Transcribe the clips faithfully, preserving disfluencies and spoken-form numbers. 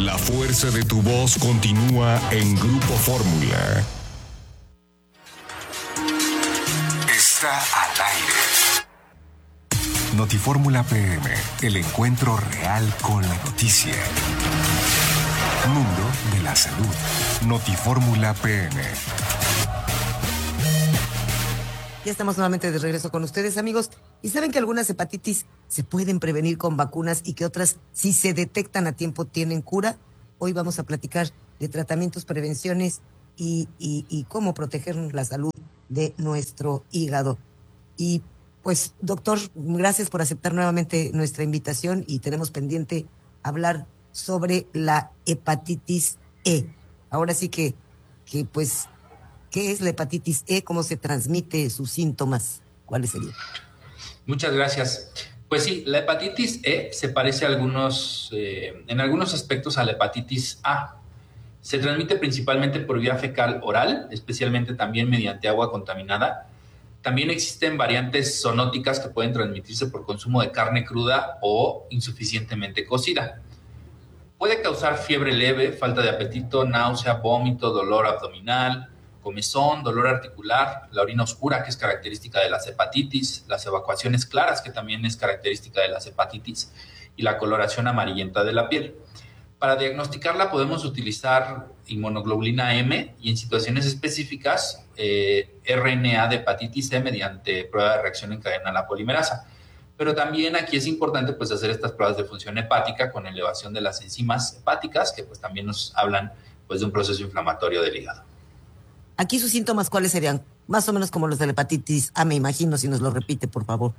La fuerza de tu voz continúa en Grupo Fórmula. Está al aire. Notifórmula P M, el encuentro real con la noticia. Mundo de la salud. Notifórmula P M. Ya estamos nuevamente de regreso con ustedes, amigos. ¿Y saben que algunas hepatitis se pueden prevenir con vacunas y que otras, si se detectan a tiempo, tienen cura? Hoy vamos a platicar de tratamientos, prevenciones y, y, y cómo proteger la salud de nuestro hígado. Y pues, doctor, gracias por aceptar nuevamente nuestra invitación y tenemos pendiente hablar sobre la hepatitis E. Ahora sí que, que pues... ¿qué es la hepatitis E? ¿Cómo se transmite? ¿Sus síntomas? ¿Cuáles serían? Muchas gracias. Pues sí, la hepatitis E se parece a algunos, eh, en algunos aspectos a la hepatitis A. Se transmite principalmente por vía fecal oral, especialmente también mediante agua contaminada. También existen variantes zoonóticas que pueden transmitirse por consumo de carne cruda o insuficientemente cocida. Puede causar fiebre leve, falta de apetito, náusea, vómito, dolor abdominal, comezón, dolor articular, la orina oscura, que es característica de las hepatitis, las evacuaciones claras, que también es característica de las hepatitis, y la coloración amarillenta de la piel. Para diagnosticarla podemos utilizar inmunoglobulina M y en situaciones específicas eh, R N A de hepatitis E mediante prueba de reacción en cadena a la polimerasa. Pero también aquí es importante pues, hacer estas pruebas de función hepática con elevación de las enzimas hepáticas, que pues, también nos hablan pues, de un proceso inflamatorio del hígado. Aquí sus síntomas, ¿cuáles serían? Más o menos como los de la hepatitis A, me imagino, si nos lo repite, por favor.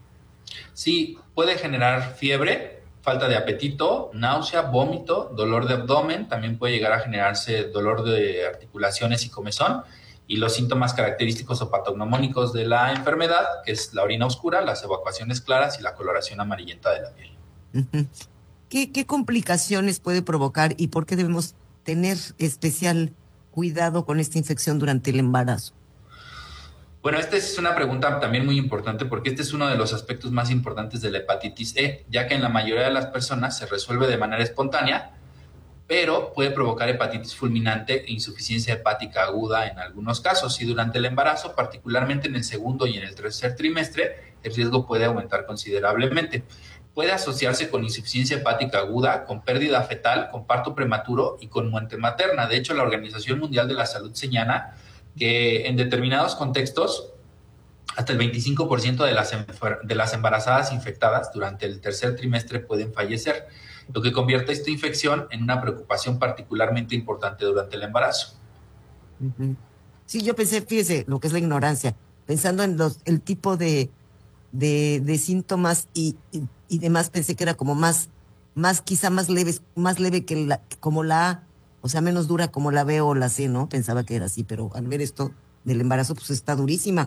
Sí, puede generar fiebre, falta de apetito, náusea, vómito, dolor de abdomen, también puede llegar a generarse dolor de articulaciones y comezón, y los síntomas característicos o patognomónicos de la enfermedad, que es la orina oscura, las evacuaciones claras y la coloración amarillenta de la piel. Uh-huh. ¿Qué, qué complicaciones puede provocar y por qué debemos tener especial cuidado con esta infección durante el embarazo? Bueno, esta es una pregunta también muy importante porque este es uno de los aspectos más importantes de la hepatitis E, ya que en la mayoría de las personas se resuelve de manera espontánea, pero puede provocar hepatitis fulminante e insuficiencia hepática aguda en algunos casos. Y durante el embarazo, particularmente en el segundo y en el tercer trimestre, el riesgo puede aumentar considerablemente. Puede asociarse con insuficiencia hepática aguda, con pérdida fetal, con parto prematuro y con muerte materna. De hecho, la Organización Mundial de la Salud señala que en determinados contextos, hasta el veinticinco por ciento de las, de las embarazadas infectadas durante el tercer trimestre pueden fallecer, lo que convierte esta infección en una preocupación particularmente importante durante el embarazo. Uh-huh. Sí, yo pensé, fíjese, lo que es la ignorancia, pensando en los, el tipo de, de, de síntomas y, y, y demás, pensé que era como más, más quizá más leves, más leve que la, como la A, o sea, menos dura como la B o la C, ¿no? Pensaba que era así, pero al ver esto del embarazo, pues está durísima.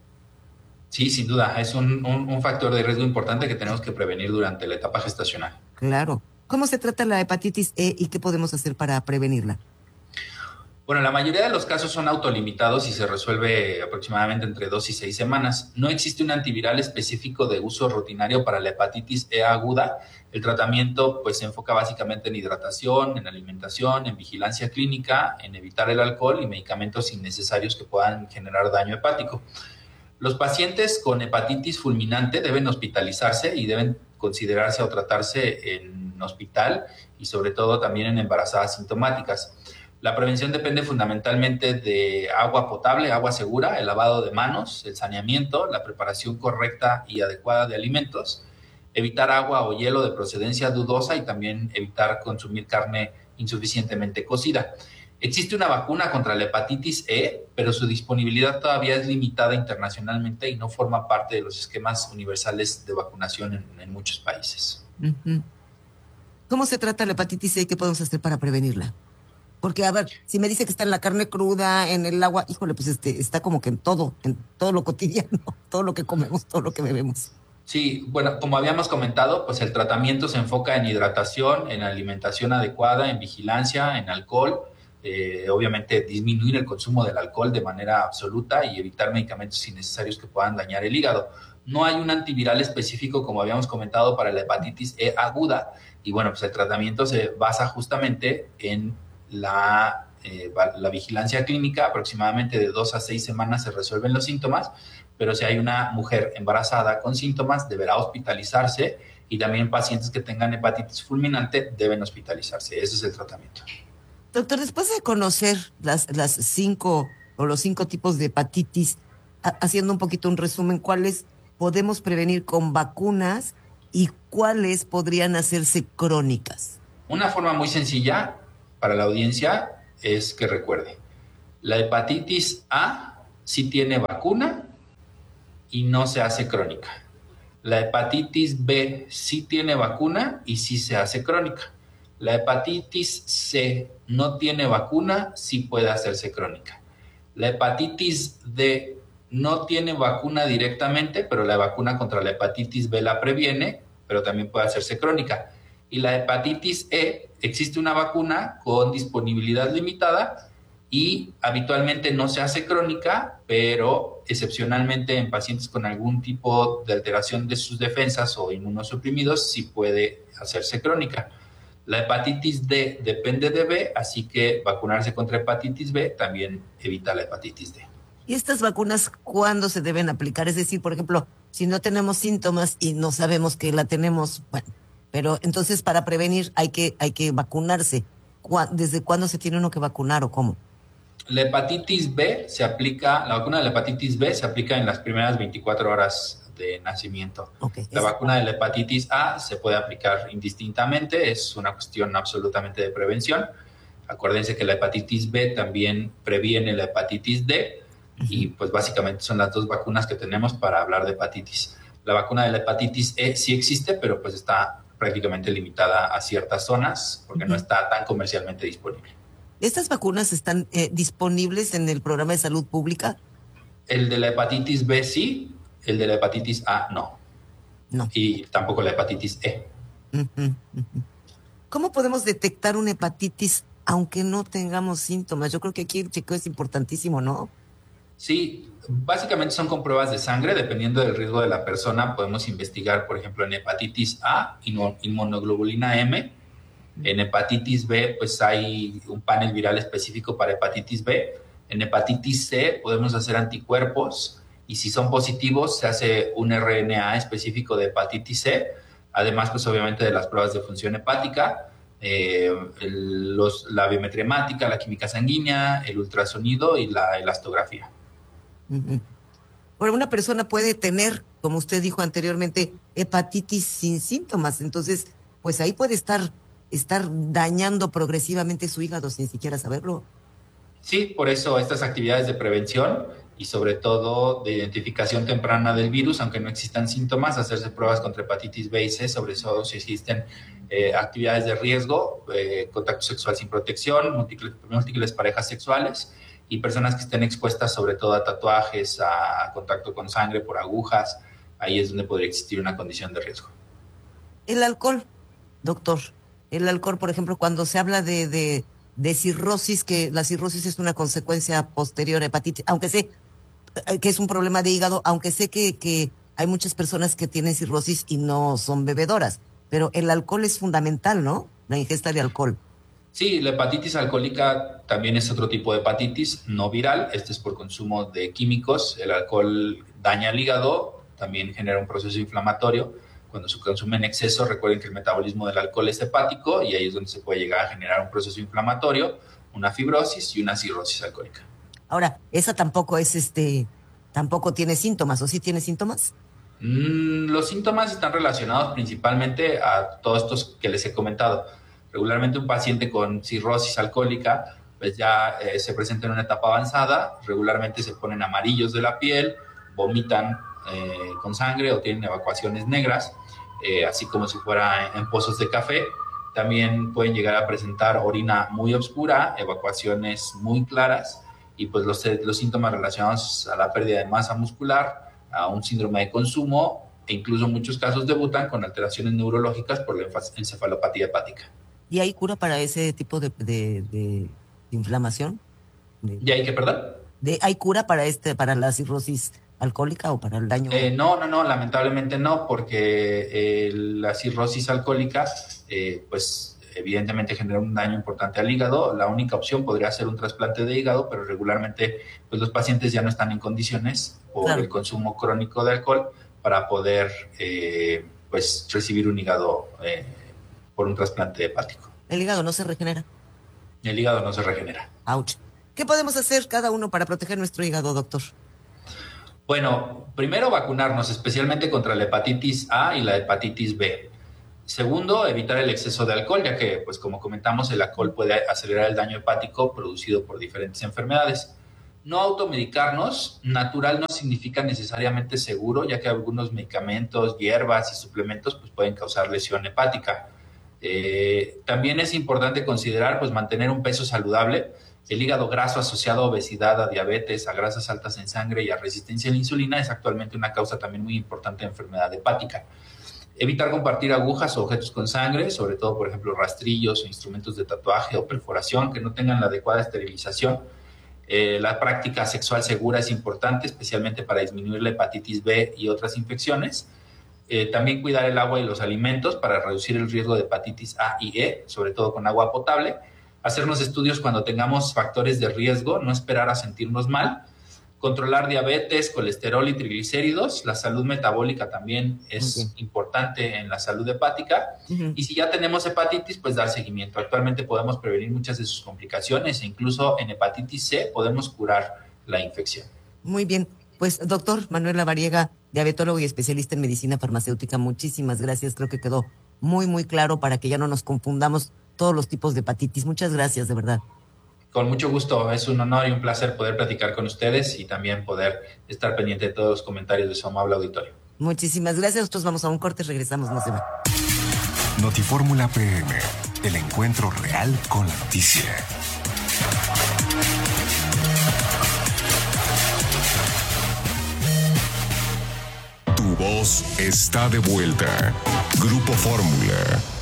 Sí, sin duda, es un, un, un factor de riesgo importante que tenemos que prevenir durante la etapa gestacional. Claro. ¿Cómo se trata la hepatitis E y qué podemos hacer para prevenirla? Bueno, la mayoría de los casos son autolimitados y se resuelve aproximadamente entre dos y seis semanas. No existe un antiviral específico de uso rutinario para la hepatitis E aguda. El tratamiento pues, se enfoca básicamente en hidratación, en alimentación, en vigilancia clínica, en evitar el alcohol y medicamentos innecesarios que puedan generar daño hepático. Los pacientes con hepatitis fulminante deben hospitalizarse y deben considerarse o tratarse en hospital y sobre todo también en embarazadas sintomáticas. La prevención depende fundamentalmente de agua potable, agua segura, el lavado de manos, el saneamiento, la preparación correcta y adecuada de alimentos, evitar agua o hielo de procedencia dudosa y también evitar consumir carne insuficientemente cocida. Existe una vacuna contra la hepatitis E, pero su disponibilidad todavía es limitada internacionalmente y no forma parte de los esquemas universales de vacunación en, en muchos países. Uh-huh. ¿Cómo se trata la hepatitis E y qué podemos hacer para prevenirla? Porque, a ver, si me dice que está en la carne cruda, en el agua, híjole, pues este, está como que en todo, en todo lo cotidiano, todo lo que comemos, todo lo que bebemos. Sí, bueno, como habíamos comentado, pues el tratamiento se enfoca en hidratación, en alimentación adecuada, en vigilancia, en alcohol, eh, obviamente disminuir el consumo del alcohol de manera absoluta y evitar medicamentos innecesarios que puedan dañar el hígado. No hay un antiviral específico, como habíamos comentado, para la hepatitis E aguda. Y bueno, pues el tratamiento se basa justamente en la, eh, la vigilancia clínica. Aproximadamente de dos a seis semanas se resuelven los síntomas, pero si hay una mujer embarazada con síntomas, deberá hospitalizarse, y también pacientes que tengan hepatitis fulminante deben hospitalizarse. Ese es el tratamiento. Doctor, después de conocer las, las cinco o los cinco tipos de hepatitis, a, haciendo un poquito un resumen, ¿cuáles podemos prevenir con vacunas y cuáles podrían hacerse crónicas? Una forma muy sencilla para la audiencia es que recuerde, la hepatitis A sí tiene vacuna y no se hace crónica. La hepatitis B sí tiene vacuna y sí se hace crónica. La hepatitis C no tiene vacuna, sí puede hacerse crónica. La hepatitis D no tiene vacuna directamente, pero la vacuna contra la hepatitis B la previene, pero también puede hacerse crónica. Y la hepatitis E, existe una vacuna con disponibilidad limitada y habitualmente no se hace crónica, pero excepcionalmente en pacientes con algún tipo de alteración de sus defensas o inmunosuprimidos sí puede hacerse crónica. La hepatitis D depende de B, así que vacunarse contra hepatitis B también evita la hepatitis D. ¿Y estas vacunas cuándo se deben aplicar? Es decir, por ejemplo, si no tenemos síntomas y no sabemos que la tenemos, bueno, pero entonces para prevenir hay que, hay que vacunarse. ¿Desde cuándo se tiene uno que vacunar o cómo? La hepatitis B se aplica, la vacuna de la hepatitis B se aplica en las primeras veinticuatro horas de nacimiento. Okay, la vacuna de la hepatitis A se puede aplicar indistintamente, es una cuestión absolutamente de prevención. Acuérdense que la hepatitis B también previene la hepatitis D, uh-huh. Y pues básicamente son las dos vacunas que tenemos para hablar de hepatitis. La vacuna de la hepatitis E sí existe, pero pues está prácticamente limitada a ciertas zonas porque uh-huh. no está tan comercialmente disponible. ¿Estas vacunas están eh, disponibles en el programa de salud pública? El de la hepatitis B sí, el de la hepatitis A no. No. Y tampoco la hepatitis E. Uh-huh, uh-huh. ¿Cómo podemos detectar una hepatitis aunque no tengamos síntomas? Yo creo que aquí el chequeo es importantísimo, ¿no? Sí, básicamente son con pruebas de sangre. Dependiendo del riesgo de la persona, podemos investigar, por ejemplo, en hepatitis A, inmunoglobulina M. En hepatitis B, pues hay un panel viral específico para hepatitis B. En hepatitis C podemos hacer anticuerpos y si son positivos se hace un R N A específico de hepatitis C. Además, pues obviamente de las pruebas de función hepática, eh, el, los, la biometría hemática, la química sanguínea, el ultrasonido y la elastografía. Uh-huh. Bueno, una persona puede tener, como usted dijo anteriormente, hepatitis sin síntomas. Entonces, pues ahí puede estar... estar dañando progresivamente su hígado sin siquiera saberlo. Sí, por eso estas actividades de prevención y sobre todo de identificación temprana del virus, aunque no existan síntomas, hacerse pruebas contra hepatitis B y C, sobre todo si existen eh, actividades de riesgo, eh, contacto sexual sin protección, múltiples, múltiples parejas sexuales y personas que estén expuestas sobre todo a tatuajes, a contacto con sangre por agujas, ahí es donde podría existir una condición de riesgo. El alcohol, doctor. El alcohol, por ejemplo, cuando se habla de, de, de cirrosis, que la cirrosis es una consecuencia posterior a hepatitis, aunque sé que es un problema de hígado, aunque sé que, que hay muchas personas que tienen cirrosis y no son bebedoras, pero el alcohol es fundamental, ¿no? La ingesta de alcohol. Sí, la hepatitis alcohólica también es otro tipo de hepatitis no viral. Este es por consumo de químicos. El alcohol daña el hígado, también genera un proceso inflamatorio. Cuando se consume en exceso, recuerden que el metabolismo del alcohol es hepático y ahí es donde se puede llegar a generar un proceso inflamatorio, una fibrosis y una cirrosis alcohólica. Ahora, esa tampoco es este, tampoco tiene síntomas, ¿o sí tiene síntomas? Mm, los síntomas están relacionados principalmente a todos estos que les he comentado. Regularmente un paciente con cirrosis alcohólica pues ya eh, se presenta en una etapa avanzada, regularmente se ponen amarillos de la piel, vomitan eh, con sangre o tienen evacuaciones negras, eh, así como si fuera en, en pozos de café. También pueden llegar a presentar orina muy oscura, evacuaciones muy claras y pues los, los síntomas relacionados a la pérdida de masa muscular, a un síndrome de consumo e incluso en muchos casos debutan con alteraciones neurológicas por la encefalopatía hepática. ¿Y hay cura para ese tipo de, de, de inflamación? De, ¿Y hay qué, perdón? De, ¿Hay cura para este, para la cirrosis alcohólica o para el daño? Eh, no, no, no, lamentablemente no, porque eh, la cirrosis alcohólica, eh, pues evidentemente genera un daño importante al hígado. La única opción podría ser un trasplante de hígado, pero regularmente pues los pacientes ya no están en condiciones por claro. el consumo crónico de alcohol para poder eh, pues recibir un hígado eh, por un trasplante hepático. ¿El hígado no se regenera? El hígado no se regenera. Ouch. ¿Qué podemos hacer cada uno para proteger nuestro hígado, doctor? Bueno, primero vacunarnos, especialmente contra la hepatitis A y la hepatitis B. Segundo, evitar el exceso de alcohol, ya que, pues como comentamos, el alcohol puede acelerar el daño hepático producido por diferentes enfermedades. No automedicarnos, natural no significa necesariamente seguro, ya que algunos medicamentos, hierbas y suplementos pues, pueden causar lesión hepática. Eh, también es importante considerar pues, mantener un peso saludable. El hígado graso asociado a obesidad, a diabetes, a grasas altas en sangre y a resistencia a la insulina es actualmente una causa también muy importante de enfermedad hepática. Evitar compartir agujas o objetos con sangre, sobre todo, por ejemplo, rastrillos o instrumentos de tatuaje o perforación que no tengan la adecuada esterilización. Eh, la práctica sexual segura es importante, especialmente para disminuir la hepatitis B y otras infecciones. Eh, también cuidar el agua y los alimentos para reducir el riesgo de hepatitis A y E, sobre todo con agua potable. Hacernos estudios cuando tengamos factores de riesgo, no esperar a sentirnos mal. Controlar diabetes, colesterol y triglicéridos. La salud metabólica también es okay. importante en la salud hepática. Uh-huh. Y si ya tenemos hepatitis, pues dar seguimiento. Actualmente podemos prevenir muchas de sus complicaciones e incluso en hepatitis C podemos curar la infección. Muy bien. Pues, doctor Manuel Lavariega, diabetólogo y especialista en medicina farmacéutica, muchísimas gracias. Creo que quedó muy, muy claro para que ya no nos confundamos todos los tipos de hepatitis. Muchas gracias, de verdad. Con mucho gusto, es un honor y un placer poder platicar con ustedes y también poder estar pendiente de todos los comentarios de su amable auditorio. Muchísimas gracias, nosotros vamos a un corte, regresamos, no se va. Notifórmula P M, el encuentro real con la noticia. Tu voz está de vuelta. Grupo Fórmula.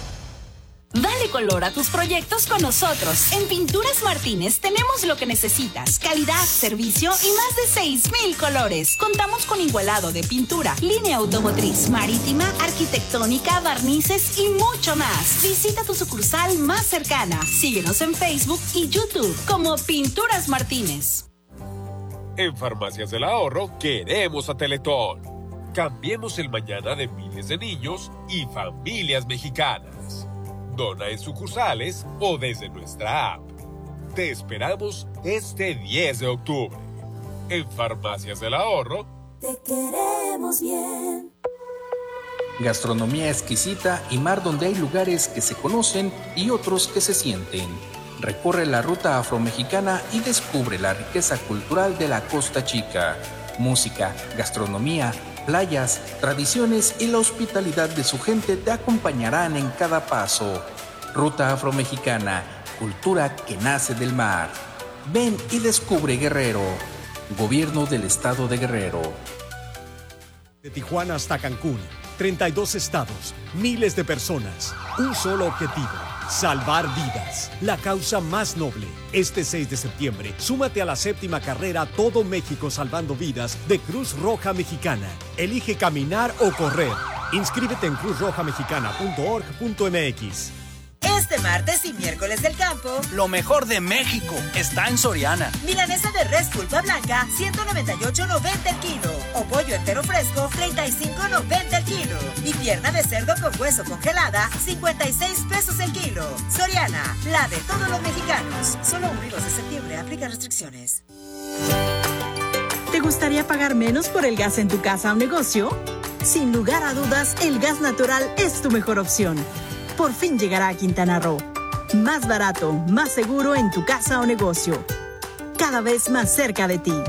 Dale color a tus proyectos con nosotros. En Pinturas Martínez tenemos lo que necesitas. Calidad, servicio y más de seis mil colores. Contamos con igualado de pintura, línea automotriz, marítima, arquitectónica, barnices y mucho más. Visita tu sucursal más cercana. Síguenos en Facebook y YouTube como Pinturas Martínez. En Farmacias del Ahorro queremos a Teletón. Cambiemos el mañana de miles de niños y familias mexicanas. Dona en sucursales o desde nuestra app. Te esperamos este diez de octubre. En Farmacias del Ahorro. Te queremos bien. Gastronomía exquisita y mar donde hay lugares que se conocen y otros que se sienten. Recorre la ruta afromexicana y descubre la riqueza cultural de la Costa Chica. Música, gastronomía, playas, tradiciones y la hospitalidad de su gente te acompañarán en cada paso. Ruta Afromexicana, cultura que nace del mar. Ven y descubre Guerrero. Gobierno del Estado de Guerrero. De Tijuana hasta Cancún, treinta y dos estados, miles de personas, un solo objetivo: salvar vidas, la causa más noble. Este seis de septiembre, súmate a la séptima carrera Todo México Salvando Vidas de Cruz Roja Mexicana. Elige caminar o correr. Inscríbete en cruz roja mexicana punto org punto m x. Este martes y miércoles del campo, lo mejor de México está en Soriana. Milanesa de res pulpa blanca, ciento noventa y ocho noventa el kilo. O pollo entero fresco, treinta y cinco noventa el kilo. Y pierna de cerdo con hueso congelada, cincuenta y seis pesos el kilo. Soriana, la de todos los mexicanos. Solo uno y dos de septiembre, aplica restricciones. ¿Te gustaría pagar menos por el gas en tu casa o negocio? Sin lugar a dudas, el gas natural es tu mejor opción. Por fin llegará a Quintana Roo. Más barato, más seguro en tu casa o negocio. Cada vez más cerca de ti.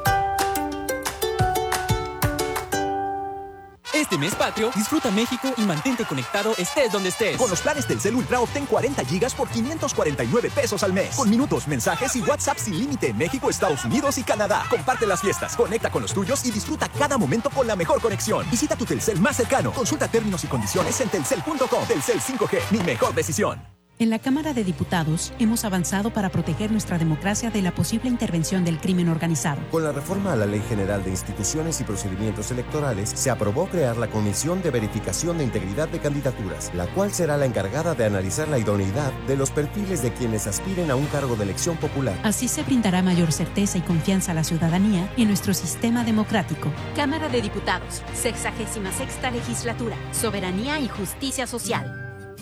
Este mes patrio, disfruta México y mantente conectado estés donde estés. Con los planes Telcel Ultra obtén cuarenta gigas por quinientos cuarenta y nueve pesos al mes. Con minutos, mensajes y WhatsApp sin límite en México, Estados Unidos y Canadá. Comparte las fiestas, conecta con los tuyos y disfruta cada momento con la mejor conexión. Visita tu Telcel más cercano. Consulta términos y condiciones en telcel punto com. Telcel cinco G, mi mejor decisión. En la Cámara de Diputados hemos avanzado para proteger nuestra democracia de la posible intervención del crimen organizado. Con la reforma a la Ley General de Instituciones y Procedimientos Electorales, se aprobó crear la Comisión de Verificación de Integridad de Candidaturas, la cual será la encargada de analizar la idoneidad de los perfiles de quienes aspiren a un cargo de elección popular. Así se brindará mayor certeza y confianza a la ciudadanía en nuestro sistema democrático. Cámara de Diputados, sexagésima sexta legislatura, soberanía y justicia social.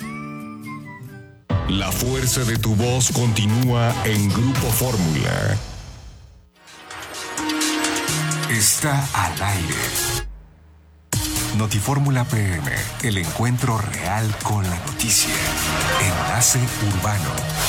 La fuerza de tu voz continúa en Grupo Fórmula. Está al aire. Notifórmula P M, el encuentro real con la noticia. Enlace Urbano.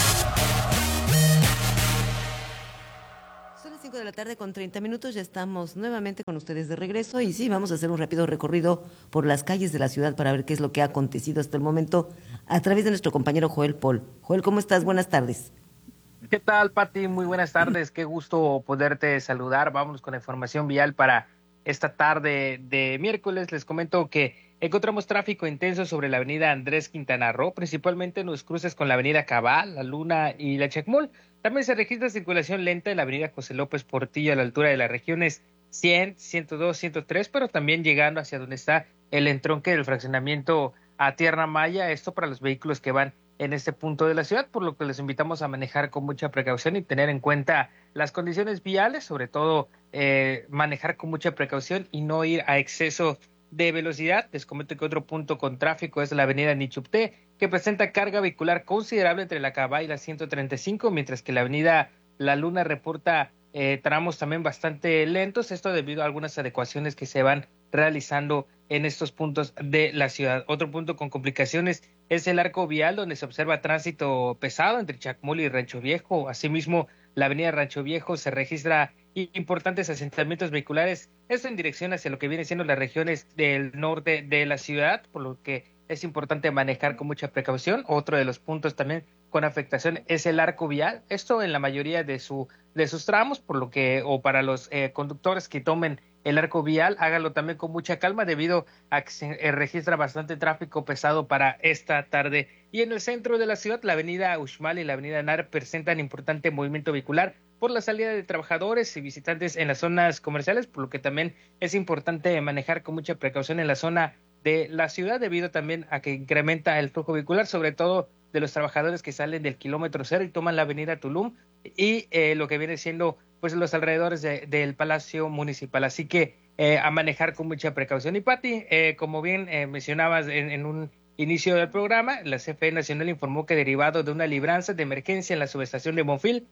Son las cinco de la tarde con treinta minutos, ya estamos nuevamente con ustedes de regreso y sí, vamos a hacer un rápido recorrido por las calles de la ciudad para ver qué es lo que ha acontecido hasta el momento a través de nuestro compañero Joel Paul. Joel, ¿cómo estás? Buenas tardes. ¿Qué tal, Pati? Muy buenas tardes, qué gusto poderte saludar. Vámonos con la información vial para esta tarde de miércoles. Les comento que encontramos tráfico intenso sobre la avenida Andrés Quintana Roo, principalmente en los cruces con la avenida Cabal, La Luna y la Chacmol. También se registra circulación lenta en la avenida José López Portillo a la altura de las regiones cien, ciento dos, ciento tres, pero también llegando hacia donde está el entronque del fraccionamiento a Tierra Maya, esto para los vehículos que van en este punto de la ciudad, por lo que les invitamos a manejar con mucha precaución y tener en cuenta las condiciones viales, sobre todo eh, manejar con mucha precaución y no ir a exceso de velocidad. Les comento que otro punto con tráfico es la avenida Nichupté, que presenta carga vehicular considerable entre la Cabá y la ciento treinta y cinco, mientras que la avenida La Luna reporta eh, tramos también bastante lentos, esto debido a algunas adecuaciones que se van realizando en estos puntos de la ciudad. Otro punto con complicaciones es el arco vial, donde se observa tránsito pesado entre Chacmol y Rancho Viejo. Asimismo, la avenida Rancho Viejo se registra importantes asentamientos vehiculares, esto en dirección hacia lo que viene siendo las regiones del norte de la ciudad, por lo que es importante manejar con mucha precaución. Otro de los puntos también con afectación es el arco vial, esto en la mayoría de su de sus tramos, por lo que, o para los eh, conductores que tomen el arco vial, hágalo también con mucha calma debido a que se eh, registra bastante tráfico pesado para esta tarde. Y en el centro de la ciudad, la avenida Uxmal y la avenida Nar presentan importante movimiento vehicular por la salida de trabajadores y visitantes en las zonas comerciales, por lo que también es importante manejar con mucha precaución en la zona de la ciudad debido también a que incrementa el flujo vehicular, sobre todo de los trabajadores que salen del kilómetro cero y toman la avenida Tulum y eh, lo que viene siendo pues los alrededores de, del Palacio Municipal. Así que eh, a manejar con mucha precaución. Y Pati, eh, como bien eh, mencionabas en, en un inicio del programa, la C F E Nacional informó que derivado de una libranza de emergencia en la subestación de Bonfil,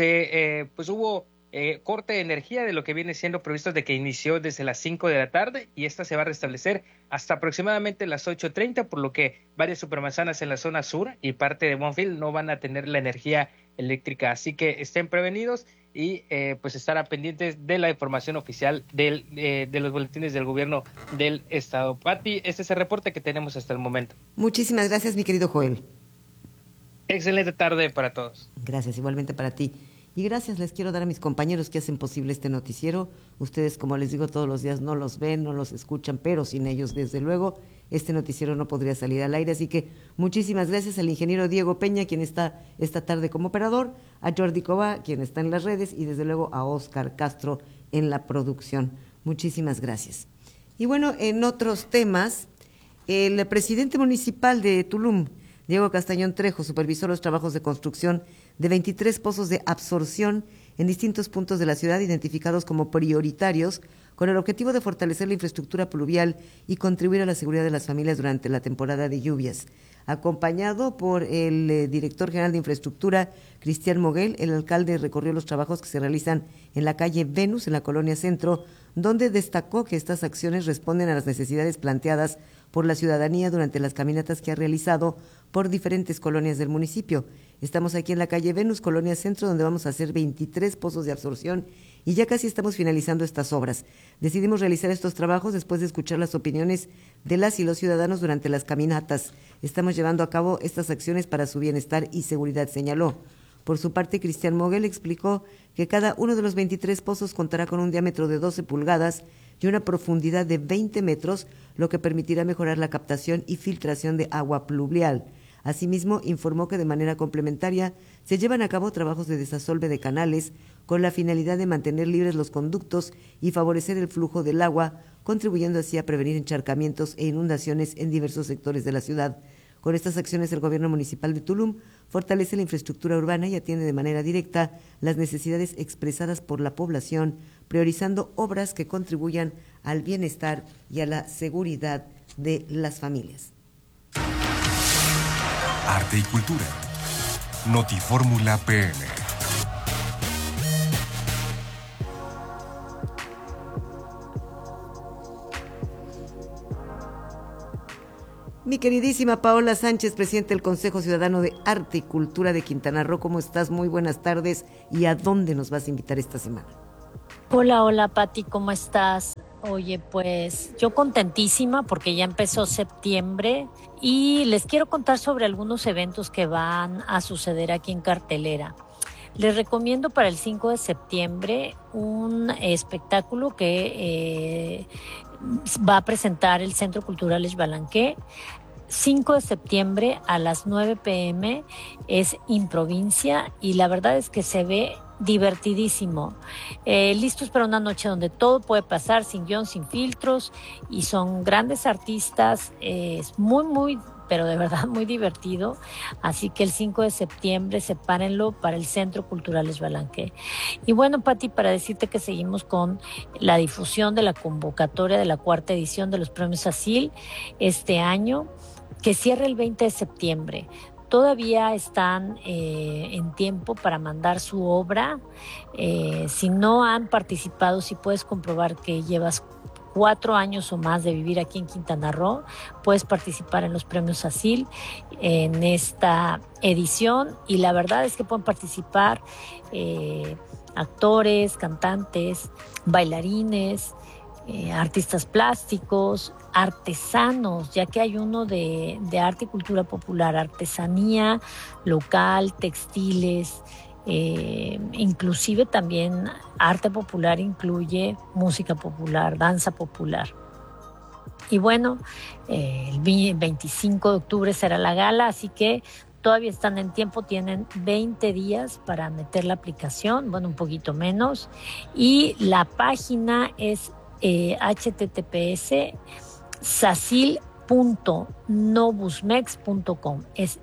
se eh, pues hubo eh, corte de energía de lo que viene siendo previsto de que inició desde las cinco de la tarde y esta se va a restablecer hasta aproximadamente las ocho treinta, por lo que varias supermanzanas en la zona sur y parte de Bonfil no van a tener la energía eléctrica, así que estén prevenidos y eh, pues estar pendientes de la información oficial del, eh, de los boletines del gobierno del estado. Pati, este es el reporte que tenemos hasta el momento. Muchísimas gracias, mi querido Joel. Excelente tarde para todos. Gracias, igualmente para ti. Y gracias les quiero dar a mis compañeros que hacen posible este noticiero. Ustedes, como les digo todos los días, no los ven, no los escuchan, pero sin ellos, desde luego, este noticiero no podría salir al aire. Así que muchísimas gracias al ingeniero Diego Peña, quien está esta tarde como operador, a Jordi Cobá, quien está en las redes, y desde luego a Óscar Castro en la producción. Muchísimas gracias. Y bueno, en otros temas, el presidente municipal de Tulum, Diego Castañón Trejo, supervisó los trabajos de construcción de veintitrés pozos de absorción en distintos puntos de la ciudad identificados como prioritarios con el objetivo de fortalecer la infraestructura pluvial y contribuir a la seguridad de las familias durante la temporada de lluvias. Acompañado por el eh, director general de infraestructura, Cristian Moguel, el alcalde recorrió los trabajos que se realizan en la calle Venus, en la colonia Centro, donde destacó que estas acciones responden a las necesidades planteadas por la ciudadanía durante las caminatas que ha realizado por diferentes colonias del municipio. Estamos aquí en la calle Venus, colonia Centro, donde vamos a hacer veintitrés pozos de absorción y ya casi estamos finalizando estas obras. Decidimos realizar estos trabajos después de escuchar las opiniones de las y los ciudadanos durante las caminatas. Estamos llevando a cabo estas acciones para su bienestar y seguridad, señaló. Por su parte, Cristian Moguel explicó que cada uno de los veintitrés pozos contará con un diámetro de doce pulgadas y una profundidad de veinte metros, lo que permitirá mejorar la captación y filtración de agua pluvial. Asimismo, informó que de manera complementaria se llevan a cabo trabajos de desasolve de canales con la finalidad de mantener libres los conductos y favorecer el flujo del agua, contribuyendo así a prevenir encharcamientos e inundaciones en diversos sectores de la ciudad. Con estas acciones, el gobierno municipal de Tulum fortalece la infraestructura urbana y atiende de manera directa las necesidades expresadas por la población, priorizando obras que contribuyan al bienestar y a la seguridad de las familias. Arte y cultura. Notifórmula P M. Mi queridísima Paola Sánchez, presidente del Consejo Ciudadano de Arte y Cultura de Quintana Roo, ¿cómo estás? Muy buenas tardes. ¿Y a dónde nos vas a invitar esta semana? Hola, hola Pati, ¿cómo estás? Oye, pues yo contentísima porque ya empezó septiembre y les quiero contar sobre algunos eventos que van a suceder aquí en cartelera. Les recomiendo para el cinco de septiembre un espectáculo que eh, va a presentar el Centro Cultural Xbalanqué. cinco de septiembre a las nueve pe eme es Improvincia y la verdad es que se ve divertidísimo. Eh, listos para una noche donde todo puede pasar sin guión, sin filtros, y son grandes artistas. Eh, es muy, muy, pero de verdad muy divertido. Así que el cinco de septiembre sepárenlo para el Centro Cultural Xbalanqué. Y bueno, Pati, para decirte que seguimos con la difusión de la convocatoria de la cuarta edición de los premios ASIL este año, que cierra el veinte de septiembre. Todavía están eh, en tiempo para mandar su obra. Eh, si no han participado, si puedes comprobar que llevas cuatro años o más de vivir aquí en Quintana Roo, puedes participar en los premios ASIL en esta edición. Y la verdad es que pueden participar eh, actores, cantantes, bailarines, Eh, artistas plásticos, artesanos, ya que hay uno de, de arte y cultura popular, artesanía local, textiles, eh, inclusive también arte popular incluye música popular, danza popular. Y bueno, eh, el veinticinco de octubre será la gala, así que todavía están en tiempo, tienen veinte días para meter la aplicación, bueno, un poquito menos, y la página es Eh, hache te te pe ese sasil punto nobusmex punto com, es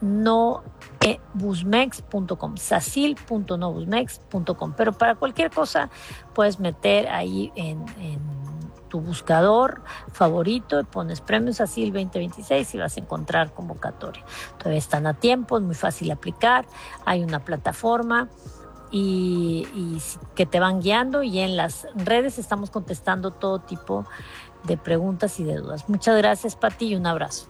nobusmex punto com, sasil punto nobusmex punto com, pero para cualquier cosa puedes meter ahí en, en tu buscador favorito, pones Premios ASIL veinte veintiséis y vas a encontrar convocatoria. Todavía están a tiempo, es muy fácil aplicar, hay una plataforma Y, y que te van guiando, y en las redes estamos contestando todo tipo de preguntas y de dudas. Muchas gracias, Pati, y un abrazo.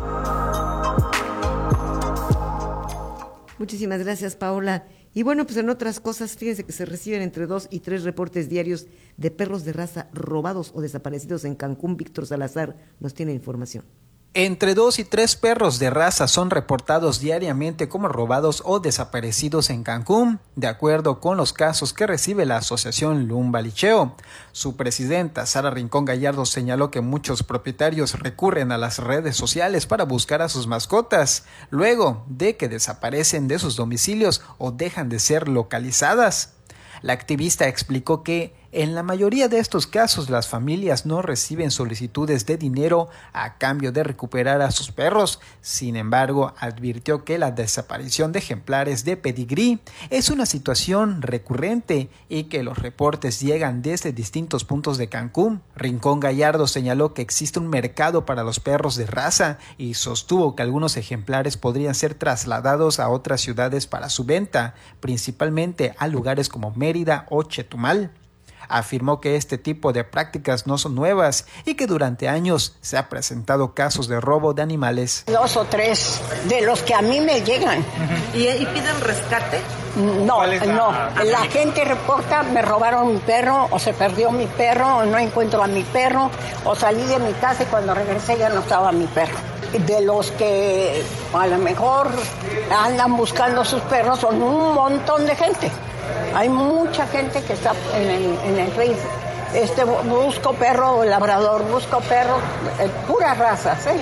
Muchísimas gracias, Paola. Y bueno, pues en otras cosas, fíjense que se reciben entre dos y tres reportes diarios de perros de raza robados o desaparecidos en Cancún. Víctor Salazar nos tiene información. Entre dos y tres perros de raza son reportados diariamente como robados o desaparecidos en Cancún, de acuerdo con los casos que recibe la asociación Lumbalicheo. Su presidenta, Sara Rincón Gallardo, señaló que muchos propietarios recurren a las redes sociales para buscar a sus mascotas, luego de que desaparecen de sus domicilios o dejan de ser localizadas. La activista explicó que en la mayoría de estos casos las familias no reciben solicitudes de dinero a cambio de recuperar a sus perros. Sin embargo, advirtió que la desaparición de ejemplares de pedigrí es una situación recurrente y que los reportes llegan desde distintos puntos de Cancún. Rincón Gallardo señaló que existe un mercado para los perros de raza y sostuvo que algunos ejemplares podrían ser trasladados a otras ciudades para su venta, principalmente a lugares como Mérida o Chetumal. Afirmó que este tipo de prácticas no son nuevas y que durante años se ha presentado casos de robo de animales. Dos o tres de los que a mí me llegan. Uh-huh. ¿Y, ¿Y piden rescate? No, no. La gente reporta, me robaron mi perro, o se perdió mi perro, o no encuentro a mi perro, o salí de mi casa y cuando regresé ya no estaba mi perro. De los que a lo mejor andan buscando sus perros son un montón de gente. Hay mucha gente que está en el, en el Face. Este, busco perro labrador, busco perro, eh, puras razas, ¿eh?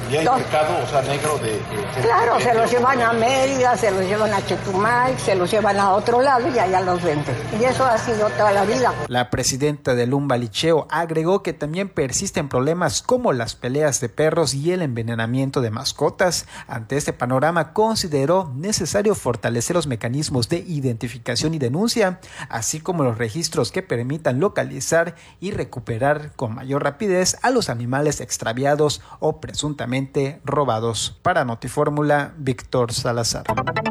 ¿Y hay Entonces, mercado, o sea, negro de...? de claro, de, se de, los de, llevan de, a Mérida, se los llevan a Chetumal, se los llevan a otro lado y allá los venden. Y eso ha sido toda la vida. La presidenta del Umbalicheo agregó que también persisten problemas como las peleas de perros y el envenenamiento de mascotas. Ante este panorama, consideró necesario fortalecer los mecanismos de identificación y denuncia, así como los registros que permitan localizar y recuperar con mayor rapidez a los animales extraviados o presuntamente robados. Para Notifórmula, Víctor Salazar.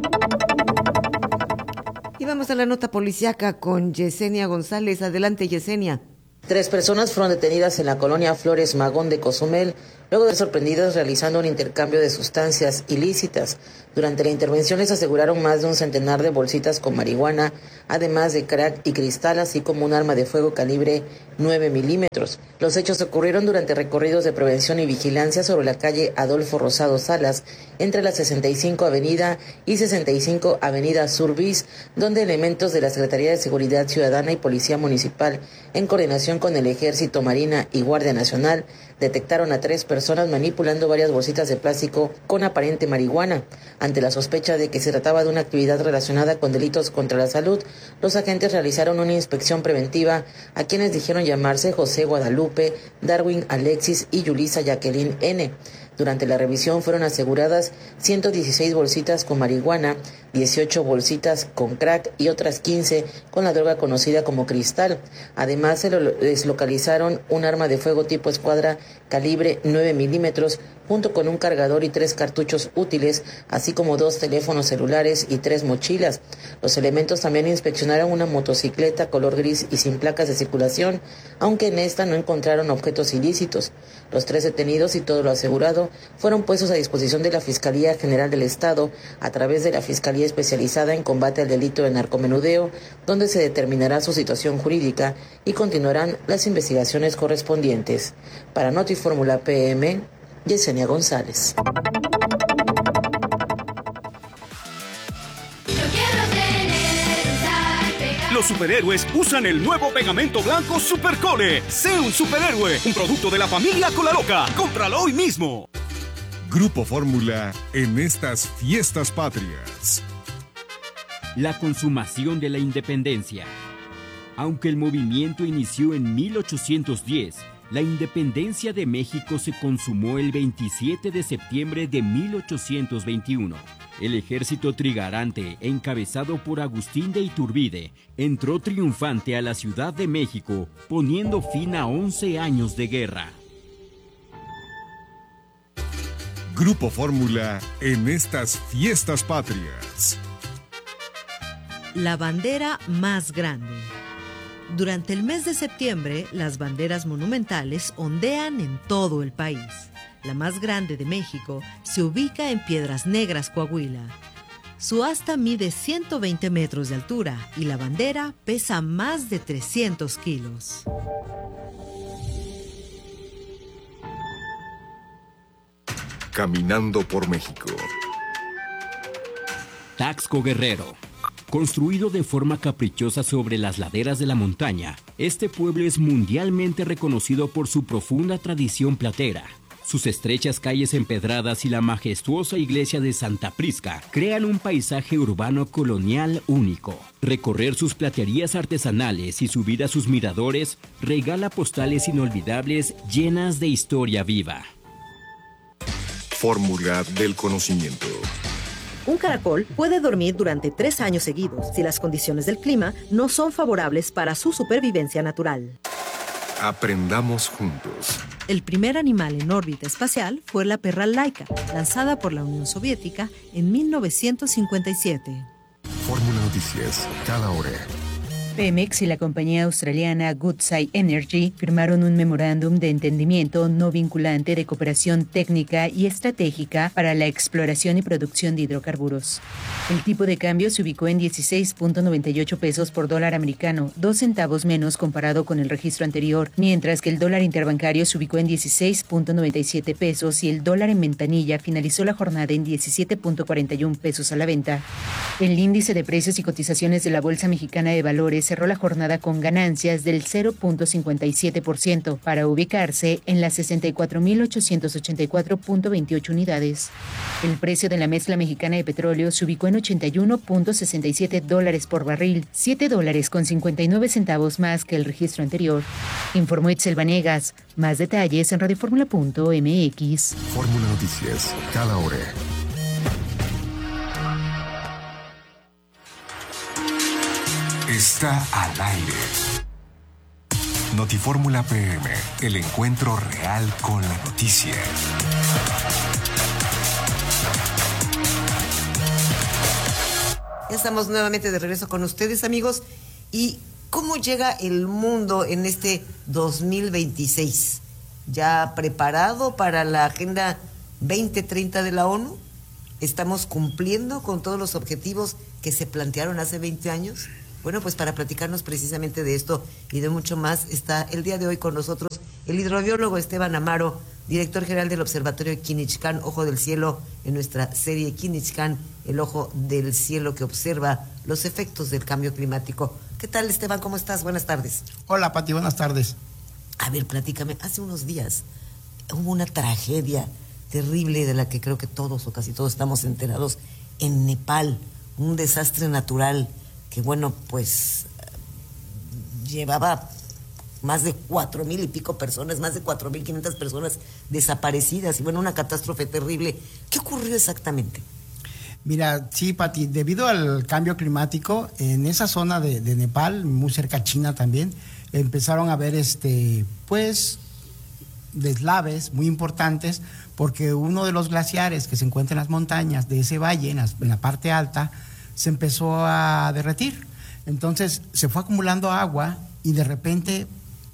Y vamos a la nota policíaca con Yesenia González. Adelante, Yesenia. Tres personas fueron detenidas en la colonia Flores Magón de Cozumel, luego de ser sorprendidas realizando un intercambio de sustancias ilícitas. Durante la intervención les aseguraron más de un centenar de bolsitas con marihuana, además de crack y cristal, así como un arma de fuego calibre nueve milímetros. Los hechos ocurrieron durante recorridos de prevención y vigilancia sobre la calle Adolfo Rosado Salas, entre la sesenta y cinco Avenida y sesenta y cinco Avenida Sur Bis, donde elementos de la Secretaría de Seguridad Ciudadana y Policía Municipal, en coordinación con el Ejército, Marina y Guardia Nacional, detectaron a tres personas manipulando varias bolsitas de plástico con aparente marihuana. Ante la sospecha de que se trataba de una actividad relacionada con delitos contra la salud, los agentes realizaron una inspección preventiva a quienes dijeron llamarse José Guadalupe, Darwin Alexis y Yulisa Jacqueline N. Durante la revisión fueron aseguradas ciento dieciséis bolsitas con marihuana, dieciocho bolsitas con crack y otras quince con la droga conocida como cristal. Además, se les localizaron un arma de fuego tipo escuadra calibre nueve milímetros, junto con un cargador y tres cartuchos útiles, así como dos teléfonos celulares y tres mochilas. Los elementos también inspeccionaron una motocicleta color gris y sin placas de circulación, aunque en esta no encontraron objetos ilícitos. Los tres detenidos y todo lo asegurado fueron puestos a disposición de la Fiscalía General del Estado a través de la Fiscalía Especializada en Combate al Delito de Narcomenudeo, donde se determinará su situación jurídica y continuarán las investigaciones correspondientes. Para Notifórmula P M, Yesenia González. Los superhéroes usan el nuevo pegamento blanco Supercole. Sé un superhéroe, un producto de la familia Colaloca. Cómpralo hoy mismo. Grupo Fórmula en estas fiestas patrias. La consumación de la independencia. Aunque el movimiento inició en mil ochocientos diez, la independencia de México se consumó el veintisiete de septiembre de mil ochocientos veintiuno. El ejército trigarante, encabezado por Agustín de Iturbide, entró triunfante a la Ciudad de México, poniendo fin a once años de guerra. Grupo Fórmula en estas fiestas patrias. La bandera más grande. Durante el mes de septiembre, las banderas monumentales ondean en todo el país. La más grande de México se ubica en Piedras Negras, Coahuila. Su asta mide ciento veinte metros de altura y la bandera pesa más de trescientos kilos. Caminando por México. Taxco Guerrero. Construido de forma caprichosa sobre las laderas de la montaña, este pueblo es mundialmente reconocido por su profunda tradición platera. Sus estrechas calles empedradas y la majestuosa iglesia de Santa Prisca crean un paisaje urbano colonial único. Recorrer sus platerías artesanales y subir a sus miradores regala postales inolvidables llenas de historia viva. Fórmula del conocimiento. Un caracol puede dormir durante tres años seguidos si las condiciones del clima no son favorables para su supervivencia natural. Aprendamos juntos. El primer animal en órbita espacial fue la perra Laika, lanzada por la Unión Soviética en mil novecientos cincuenta y siete. Fórmula Noticias, cada hora. Pemex y la compañía australiana Woodside Energy firmaron un memorándum de entendimiento no vinculante de cooperación técnica y estratégica para la exploración y producción de hidrocarburos. El tipo de cambio se ubicó en dieciséis punto noventa y ocho pesos por dólar americano, dos centavos menos comparado con el registro anterior, mientras que el dólar interbancario se ubicó en dieciséis punto noventa y siete pesos y el dólar en ventanilla finalizó la jornada en diecisiete punto cuarenta y uno pesos a la venta. El índice de precios y cotizaciones de la Bolsa Mexicana de Valores cerró la jornada con ganancias del cero punto cincuenta y siete por ciento para ubicarse en las sesenta y cuatro mil ochocientos ochenta y cuatro punto veintiocho unidades. El precio de la mezcla mexicana de petróleo se ubicó en ochenta y uno punto sesenta y siete dólares por barril, siete dólares con cincuenta y nueve centavos más que el registro anterior. Informó Itzel Vanegas. Más detalles en radioformula punto m x. Fórmula Noticias, cada hora. Está al aire. Notifórmula P M, el encuentro real con la noticia. Ya estamos nuevamente de regreso con ustedes, amigos. ¿Y cómo llega el mundo en este dos mil veintiséis? ¿Ya preparado para la Agenda veinte treinta de la ONU? ¿Estamos cumpliendo con todos los objetivos que se plantearon hace veinte años? Bueno, pues para platicarnos precisamente de esto y de mucho más, está el día de hoy con nosotros el hidrobiólogo Esteban Amaro, director general del Observatorio de Quinichcán, Ojo del Cielo, en nuestra serie Quinichcán, el ojo del cielo que observa los efectos del cambio climático. ¿Qué tal, Esteban? ¿Cómo estás? Buenas tardes. Hola, Pati, buenas tardes. A ver, platícame, hace unos días hubo una tragedia terrible de la que creo que todos o casi todos estamos enterados en Nepal, un desastre natural que, bueno, pues llevaba más de cuatro mil y pico personas, más de cuatro mil quinientas personas desaparecidas, y bueno, una catástrofe terrible. ¿Qué ocurrió exactamente? Mira, sí, Pati, debido al cambio climático, en esa zona de, de Nepal, muy cerca a China también, empezaron a haber, este, pues, deslaves muy importantes, porque uno de los glaciares que se encuentra en las montañas de ese valle, en, las, en la parte alta, se empezó a derretir. Entonces se fue acumulando agua y de repente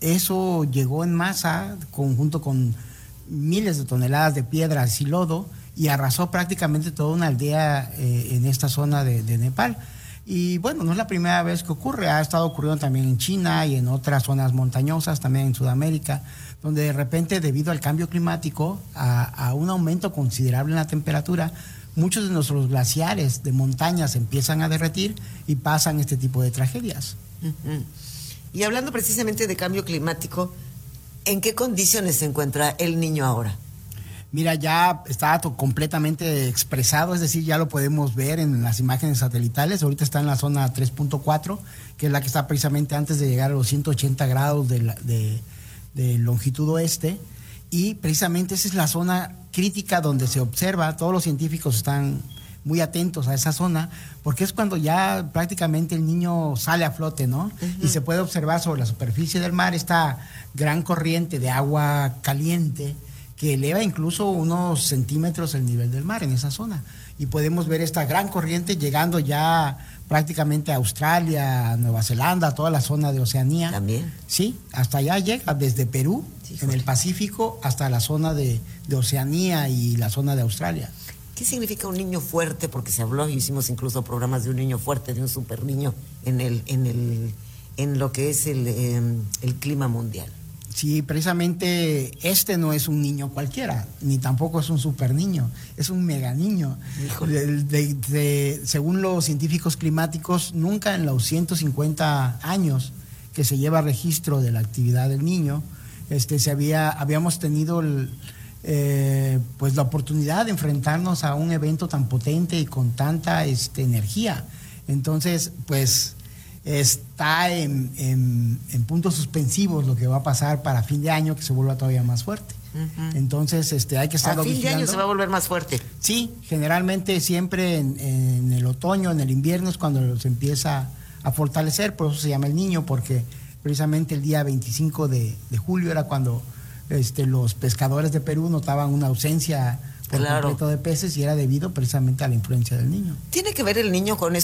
eso llegó en masa, junto con miles de toneladas de piedras y lodo, y arrasó prácticamente toda una aldea eh, en esta zona de, de Nepal. Y bueno, no es la primera vez que ocurre, ha estado ocurriendo también en China y en otras zonas montañosas, también en Sudamérica, donde de repente, debido al cambio climático, a, a un aumento considerable en la temperatura, muchos de nuestros glaciares de montañas empiezan a derretir y pasan este tipo de tragedias. Uh-huh. Y hablando precisamente de cambio climático, ¿en qué condiciones se encuentra el Niño ahora? Mira, ya está completamente expresado, es decir, ya lo podemos ver en las imágenes satelitales. Ahorita está en la zona tres punto cuatro, que es la que está precisamente antes de llegar a los ciento ochenta grados de, la, de, de longitud oeste. Y precisamente esa es la zona crítica donde se observa, todos los científicos están muy atentos a esa zona, porque es cuando ya prácticamente el Niño sale a flote, ¿no? Uh-huh. Y se puede observar sobre la superficie del mar esta gran corriente de agua caliente que eleva incluso unos centímetros el nivel del mar en esa zona. Y podemos ver esta gran corriente llegando ya prácticamente a Australia, Nueva Zelanda, toda la zona de Oceanía. También. Sí, hasta allá llega, desde Perú, sí, en el Pacífico, hasta la zona de, de Oceanía y la zona de Australia. ¿Qué significa un niño fuerte? Porque se habló, hicimos incluso programas de un niño fuerte, de un super niño en el, en el, en lo que es el, eh, el clima mundial. Sí, precisamente este no es un niño cualquiera, ni tampoco es un super niño, es un mega niño. De, de, de, según los científicos climáticos, nunca en los ciento cincuenta años que se lleva registro de la actividad del Niño, este, se había, habíamos tenido el, eh, pues la oportunidad de enfrentarnos a un evento tan potente y con tanta este, energía. Entonces, pues está en, en, en puntos suspensivos lo que va a pasar para fin de año, que se vuelva todavía más fuerte. Uh-huh. Entonces, este, hay que estarlo vigilando. A fin de año se va a volver más fuerte. Sí, generalmente siempre en, en el otoño, en el invierno es cuando se empieza a fortalecer, por eso se llama el Niño, porque precisamente el día veinticinco de, de julio era cuando este, los pescadores de Perú notaban una ausencia por claro. completo de peces, y era debido precisamente a la influencia del Niño. ¿Tiene que ver el Niño con esto